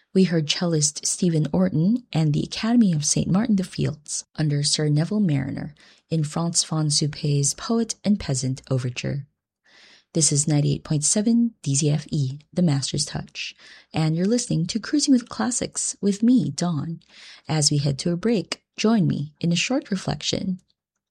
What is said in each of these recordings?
We heard cellist Stephen Orton and the Academy of St. Martin de Fields under Sir Neville Marriner in Franz von Suppé's Poet and Peasant Overture. This is 98.7 DZFE, The Master's Touch, and you're listening to Cruising with Classics with me, Dawn. As we head to a break, join me in a short reflection.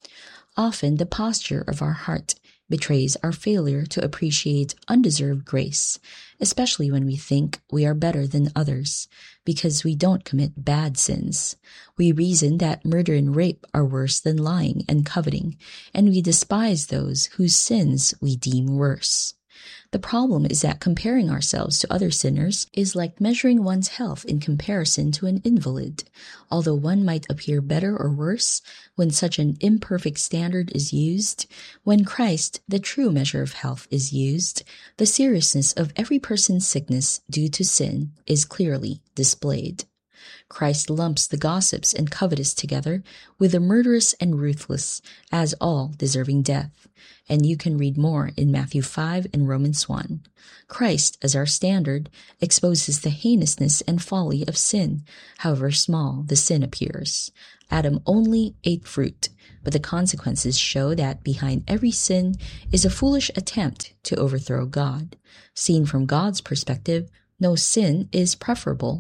Often the posture of our heart betrays our failure to appreciate undeserved grace, especially when we think we are better than others, because we don't commit bad sins. We reason that murder and rape are worse than lying and coveting, and we despise those whose sins we deem worse. The problem is that comparing ourselves to other sinners is like measuring one's health in comparison to an invalid. Although one might appear better or worse when such an imperfect standard is used, when Christ, the true measure of health, is used, the seriousness of every person's sickness due to sin is clearly displayed. Christ lumps the gossips and covetous together with the murderous and ruthless as all deserving death, and you can read more in Matthew 5 and Romans 1. Christ, as our standard, exposes the heinousness and folly of sin, however small the sin appears. Adam only ate fruit, but the consequences show that behind every sin is a foolish attempt to overthrow God. Seen from God's perspective, no sin is preferable.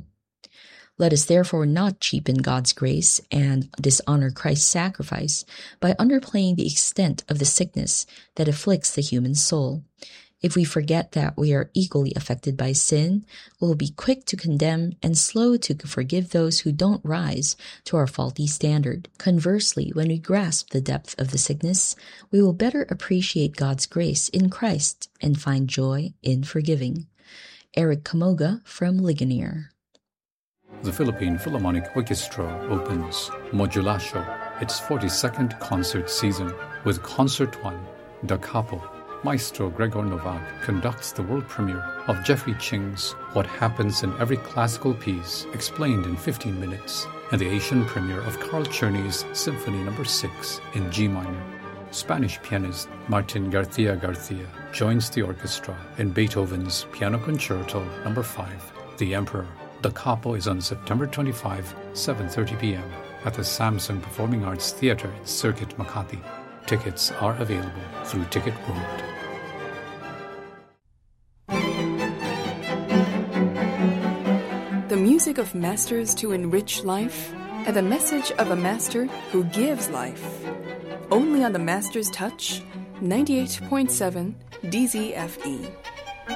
Let us therefore not cheapen God's grace and dishonor Christ's sacrifice by underplaying the extent of the sickness that afflicts the human soul. If we forget that we are equally affected by sin, we will be quick to condemn and slow to forgive those who don't rise to our faulty standard. Conversely, when we grasp the depth of the sickness, we will better appreciate God's grace in Christ and find joy in forgiving. Eric Kamoga from Ligonier. The Philippine Philharmonic Orchestra opens Modulacio, its 42nd concert season, with Concert 1, Da Capo. Maestro Gregor Novak conducts the world premiere of Jeffrey Ching's What Happens in Every Classical Piece, explained in 15 minutes, and the Asian premiere of Carl Czerny's Symphony No. 6 in G minor. Spanish pianist Martin García joins the orchestra in Beethoven's Piano Concerto No. 5, The Emperor. Da Capo is on September 25, 7:30 p.m. at the Samsung Performing Arts Theatre in Circuit Makati. Tickets are available through Ticket World. The music of masters to enrich life, and the message of a master who gives life. Only on the Master's Touch, 98.7 DZFE.